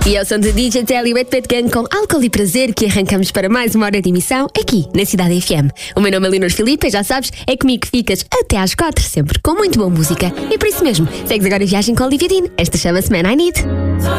E eu sou de DJ Telly Red Pet Gang com Álcool e Prazer, que arrancamos para mais uma hora de emissão aqui na Cidade FM. O meu nome é Leonor Filipe, já sabes, é comigo que ficas até às 4, sempre com muito boa música. E por isso mesmo, segues agora a viagem com a Olivia Dean. Esta chama-se Man I Need.